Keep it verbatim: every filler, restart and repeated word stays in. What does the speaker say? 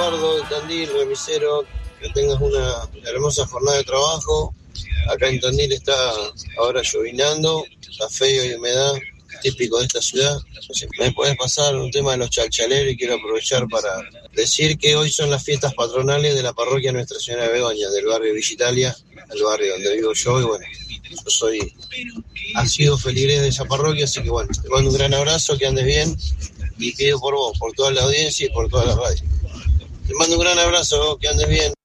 Eduardo de Tandil, remisero, que tengas una hermosa jornada de trabajo. Acá en Tandil está ahora llovinando, está feo y humedad, típico de esta ciudad. Entonces, me puedes pasar un tema de los chalchaleros y quiero aprovechar para decir que hoy son las fiestas patronales de la parroquia Nuestra Señora de Begoña, del barrio Villa Italia, el barrio donde vivo yo, y bueno, yo soy asiduo feligrés de esa parroquia, así que bueno, te mando un gran abrazo, que andes bien, y pido por vos, por toda la audiencia y por toda la radio. Te mando un gran abrazo, que andes bien.